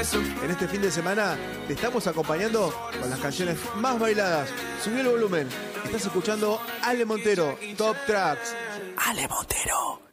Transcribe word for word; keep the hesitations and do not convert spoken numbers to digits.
En este fin de semana te estamos acompañando con las canciones más bailadas. Subí el volumen. Estás escuchando Ale Montero, Top Tracks. Ale Montero.